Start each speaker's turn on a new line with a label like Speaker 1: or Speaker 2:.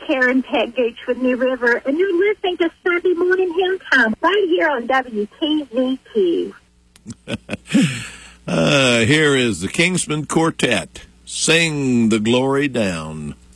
Speaker 1: Karen Peg Gooch with New River, and you're listening to Sunday Morning Hymn Time right here on WTVQ.
Speaker 2: Here is the Kingsmen Quartet. Sing the Glory Down.